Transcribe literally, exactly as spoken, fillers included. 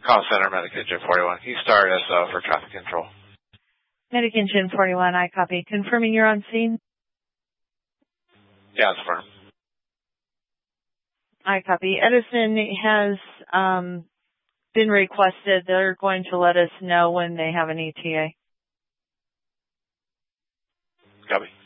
Call center, Medic Engine forty-one. Can you start S O for traffic control? Medic Engine forty-one, I copy. Confirming you're on scene? Yeah, it's firm. I copy. Edison has um, been requested. They're going to let us know when they have an E T A. Copy.